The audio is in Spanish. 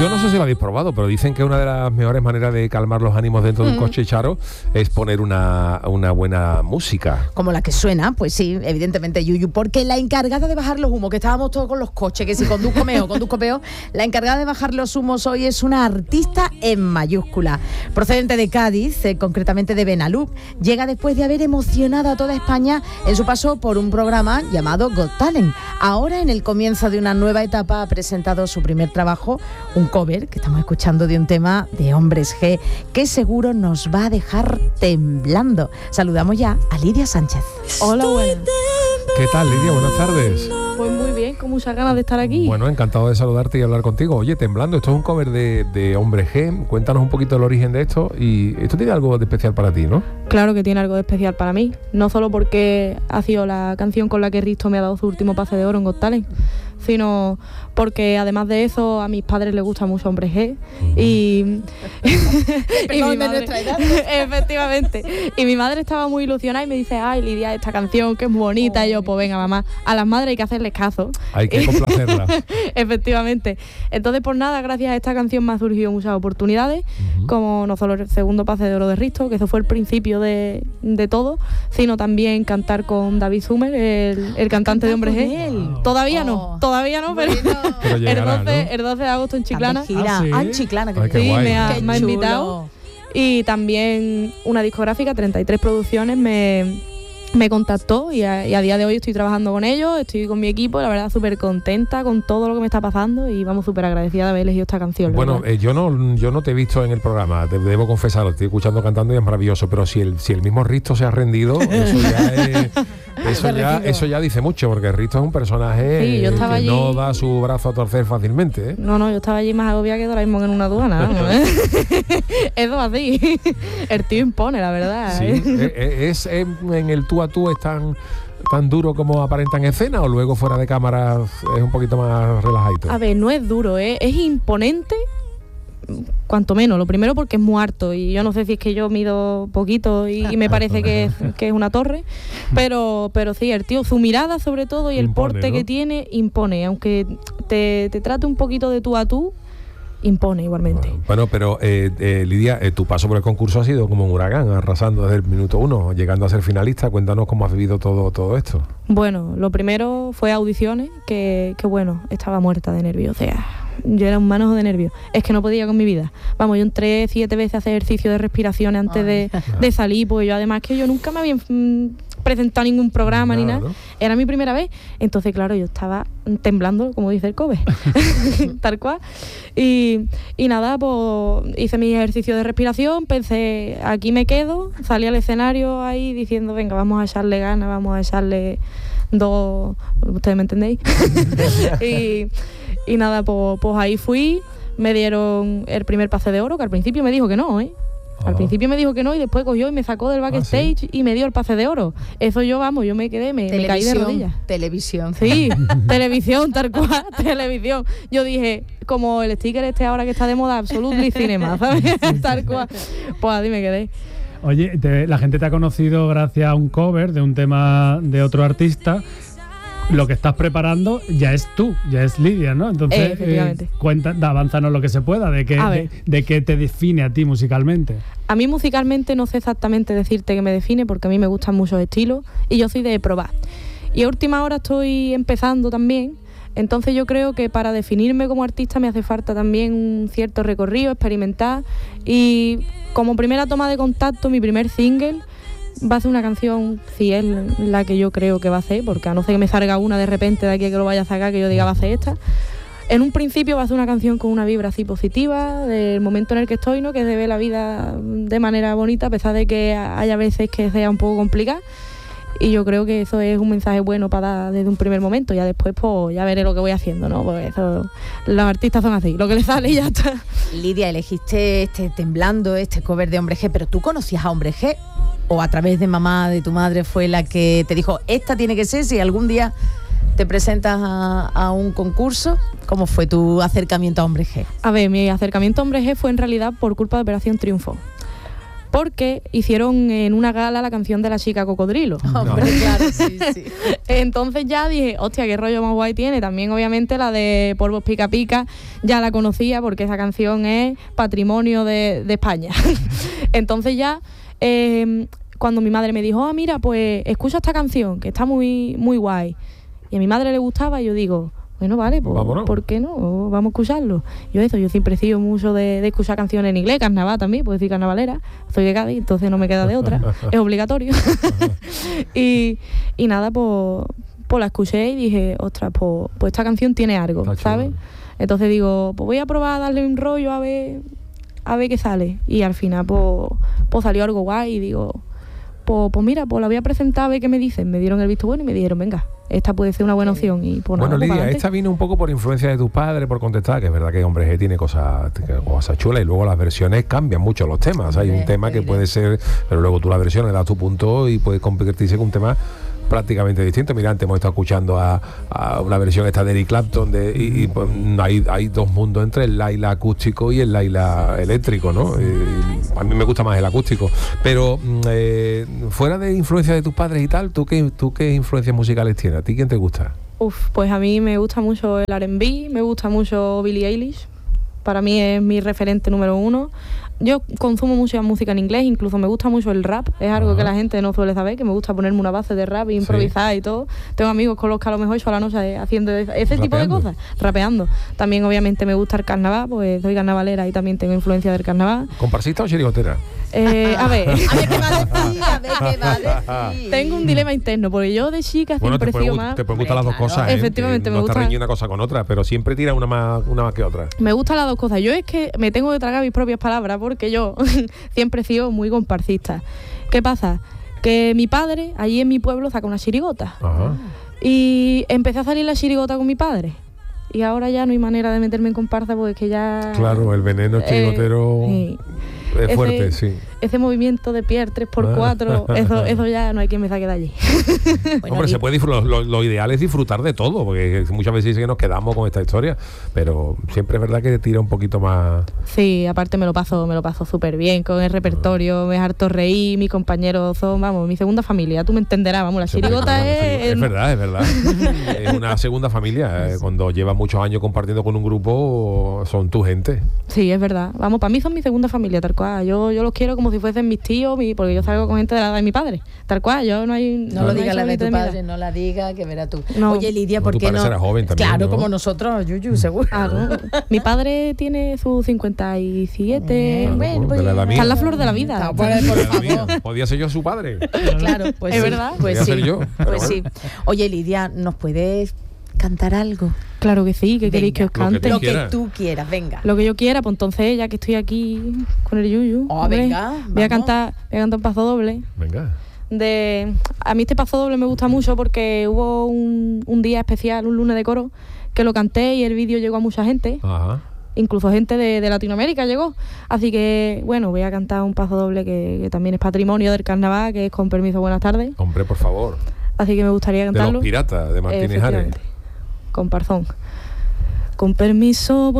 Yo no sé si lo habéis probado, pero dicen que una de las mejores maneras de calmar los ánimos dentro de un coche, Charo, es poner una buena música. Como la que suena, pues sí, evidentemente, Yuyu, porque la encargada de bajar los humos, que estábamos todos con los coches, que si conduzco peor, la encargada de bajar los humos hoy es una artista en mayúscula, procedente de Cádiz, concretamente de Benalú. Llega después de haber emocionado a toda España en su paso por un programa llamado Got Talent. Ahora, en el comienzo de una nueva etapa, ha presentado su primer trabajo, un cover que estamos escuchando de un tema de Hombres G, que seguro nos va a dejar temblando. Saludamos ya a Lidia Sánchez. Hola, buenas. ¿Qué tal, Lidia? Buenas tardes. Pues muy bien, con muchas ganas de estar aquí. Bueno, encantado de saludarte y hablar contigo. Oye, Temblando, esto es un cover de Hombres G. Cuéntanos un poquito el origen de esto. Y esto tiene algo de especial para ti, ¿no? Claro que tiene algo de especial para mí. No solo porque ha sido la canción con la que Risto me ha dado su último pase de oro en Got Talent, sino porque además de eso a mis padres les gusta mucho Hombres G y mi madre, efectivamente, y mi madre estaba muy ilusionada y me dice: ay, Lidia, esta canción que es muy bonita. Y yo, pues venga, mamá, a las madres hay que hacerles caso, hay que complacerlas. Efectivamente. Entonces, por nada, gracias a esta canción me han surgido muchas oportunidades, como no solo el segundo pase de oro de Risto, que eso fue el principio de todo, sino también cantar con David Sumer, el cantante de Hombres G. Todavía no, pero llegará, el 12 de agosto en Chiclana. En Chiclana, que sí, me ha invitado. Y también una discográfica, 33 Producciones, me contactó y a día de hoy estoy trabajando con ellos, estoy con mi equipo, la verdad súper contenta con todo lo que me está pasando y vamos súper agradecida de haber elegido esta canción. Bueno, yo no te he visto en el programa, debo confesarlo, estoy escuchando cantando y es maravilloso, pero si el mismo Risto se ha rendido, eso ya dice mucho, porque Risto es un personaje que allí, no da su brazo a torcer fácilmente, ¿eh? No, yo estaba allí más agobiada que ahora mismo en una aduana, ¿no? Eso así, el tío impone, la verdad. Sí, es en el tú a tú es tan duro como aparenta en escena, o luego fuera de cámara es un poquito más relajadito. A ver, no es duro, es imponente, cuanto menos. Lo primero porque es muy alto y yo no sé si es que yo mido poquito y me parece que es una torre, pero sí, el tío, su mirada sobre todo y el impone, porte, ¿no?, que tiene, impone, aunque te trate un poquito de tú a tú, impone igualmente. Bueno, pero Lidia, tu paso por el concurso ha sido como un huracán, arrasando desde el minuto 1, llegando a ser finalista. Cuéntanos cómo has vivido todo esto. Bueno, lo primero fue audiciones, que bueno, estaba muerta de nervios, o sea, yo era un manojo de nervios, es que no podía con mi vida. Vamos, yo entré 7 veces a hacer ejercicio de respiración antes de salir, porque yo además que yo nunca me había presentado ningún programa ni nada, ¿no? Era mi primera vez, entonces claro, yo estaba temblando, como dice el cover, tal cual, y nada, pues hice mi ejercicio de respiración, pensé, aquí me quedo, salí al escenario ahí diciendo, venga, vamos a echarle ganas, vamos a echarle dos, ustedes me entendéis, y nada, pues ahí fui, me dieron el primer pase de oro, que al principio me dijo que no, Al principio me dijo que no y después cogió y me sacó del backstage, ¿sí?, y me dio el pase de oro. Eso yo me quedé, me caí de rodillas. Televisión. Sí, televisión, tal cual, televisión. Yo dije, como el sticker ahora que está de moda, Absolutely Cinema, ¿sabes? Tal cual. Pues así me quedé. Oye, la gente te ha conocido gracias a un cover de un tema de otro artista. Lo que estás preparando ya es tú, ya es Lidia, ¿no? Entonces, avánzanos lo que se pueda, de qué te define a ti musicalmente. A mí musicalmente no sé exactamente decirte qué me define, porque a mí me gustan muchos estilos y yo soy de probar. Y a última hora estoy empezando también, entonces yo creo que para definirme como artista me hace falta también un cierto recorrido, experimentar, y como primera toma de contacto, mi primer single va a ser una canción, si es la que yo creo que va a ser, porque a no ser que me salga una de repente de aquí que lo vaya a sacar, que yo diga va a ser esta. En un principio va a ser una canción con una vibra así positiva, del momento en el que estoy, ¿no?, que se ve la vida de manera bonita, a pesar de que haya veces que sea un poco complicada. Y yo creo que eso es un mensaje bueno para dar desde un primer momento. Ya después, pues, ya veré lo que voy haciendo, ¿no? Porque eso, los artistas son así, lo que les sale y ya está. Lidia, elegiste Temblando, este cover de Hombres G, pero ¿tú conocías a Hombres G? ¿O a través de mamá, de tu madre, fue la que te dijo, esta tiene que ser, si algún día te presentas a un concurso? ¿Cómo fue tu acercamiento a Hombres G? A ver, mi acercamiento a Hombres G fue en realidad por culpa de Operación Triunfo. porque hicieron en una gala la canción de La chica cocodrilo. Hombre, claro, sí. Entonces ya dije, hostia, qué rollo más guay tiene. También obviamente la de Polvos Pica Pica ya la conocía porque esa canción es patrimonio de España. Entonces ya cuando mi madre me dijo, mira, pues escucha esta canción que está muy, muy guay, y a mi madre le gustaba, y yo digo, bueno, vale, pues ¿por qué no? Vamos a escucharlo. Yo siempre he sido mucho de escuchar canciones en inglés, carnaval también, puedo decir carnavalera, soy de Cádiz, entonces no me queda de otra, es obligatorio. y nada, pues la escuché y dije, ostras, pues esta canción tiene algo, ¿sabes? Entonces digo, pues voy a probar a darle un rollo a ver qué sale. Y al final pues salió algo guay y digo, pues mira, pues la voy a presentar a ver qué me dicen. Me dieron el visto bueno y me dijeron, venga, esta puede ser una buena opción. Y pues bueno, nada, Lidia, esta vino un poco por influencia de tus padres, por contestar, que es verdad que Hombres G tiene cosas chulas, y luego las versiones cambian mucho los temas. Hay un tema que puede ser, pero luego tú la versión le das tu punto y puede convertirse en un tema prácticamente distinto. Mira, antes hemos estado escuchando a una versión esta de Eric Clapton y pues, hay dos mundos entre el Laila acústico y el Laila eléctrico, ¿no? A mí me gusta más el acústico, pero fuera de influencia de tus padres y tal, ¿tú qué influencias musicales tienes? ¿A ti quién te gusta? Pues a mí me gusta mucho el R&B, me gusta mucho Billie Eilish, para mí es mi referente número uno. Yo consumo mucha música en inglés, incluso me gusta mucho el rap, es algo que la gente no suele saber, que me gusta ponerme una base de rap e improvisar y todo. Tengo amigos con los que a lo mejor yo a la noche haciendo ese tipo de cosas, rapeando. También obviamente me gusta el carnaval, pues soy carnavalera y también tengo influencia del carnaval. ¿Comparsista o chirigotera? A ver qué va a decir. Tengo un dilema interno, porque yo de chica siempre he sido más... Te pueden gustar las dos cosas, Efectivamente, me gusta. No está reñida una cosa con otra, pero siempre tira una más que otra. Me gustan las dos cosas. Yo es que me tengo que tragar mis propias palabras, porque yo siempre he sido muy comparsista. ¿Qué pasa? Que mi padre, allí en mi pueblo, saca una chirigota. Ajá. Y empecé a salir la chirigota con mi padre. Y ahora ya no hay manera de meterme en comparsa, porque es que ya... Claro, el veneno chirigotero... Sí. Es fuerte, sí. Ese movimiento de pie 3x4, eso ya no hay quien me saque de allí. Bueno, hombre, se puede lo ideal es disfrutar de todo, porque muchas veces dicen que nos quedamos con esta historia, pero siempre es verdad que tira un poquito más. Sí, aparte me lo paso súper bien con el repertorio, me harto reír, mis compañeros son, vamos, mi segunda familia, tú me entenderás, vamos, la chirigota es verdad. Es una segunda familia. Cuando llevas muchos años compartiendo con un grupo, son tu gente. Sí, es verdad. Vamos, para mí son mi segunda familia, tal cual. Yo los quiero como si fuesen mis tíos, porque yo salgo con gente de la edad de mi padre. Tal cual, yo no hay... No lo diga la de tu padre, no la diga, que verás tú. No. Oye, Lidia, ¿por qué no? Era joven también, claro, ¿no? como nosotros, Yuyu, seguro. Mi padre tiene sus 57. Bueno, de la edad mía. Está en la flor de la vida. No, por favor. Podía ser yo su padre. Claro, pues es sí. verdad. Pues Podía sí. ser yo, Pues sí. Oye, Lidia, ¿nos puedes cantar algo? Claro que sí, ¿qué queréis que os cante? Lo que tú quieras, venga. Lo que yo quiera, pues entonces, ya que estoy aquí con el Yuyu, venga, voy a cantar un paso doble. Venga. A mí este paso doble me gusta mucho porque hubo un día especial, un lunes de coro, que lo canté y el vídeo llegó a mucha gente. Ajá. Incluso gente de Latinoamérica llegó. Así que, bueno, voy a cantar un paso doble que también es patrimonio del carnaval, que es Con permiso, buenas tardes. Hombre, por favor. Así que me gustaría cantarlo. De los piratas, de Martínez Ares. Con Parzón. Con permiso,